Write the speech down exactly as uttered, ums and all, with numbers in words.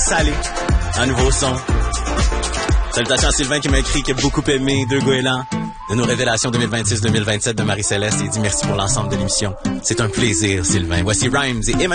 salé. Un nouveau son. Salutations à Sylvain qui m'a écrit qu'il a beaucoup aimé Deux goélands de nos révélations deux mille vingt-six deux mille vingt-sept de Marie-Céleste et dit merci pour l'ensemble de l'émission. C'est un plaisir, Sylvain. Voici Rhymes et Emmanuel.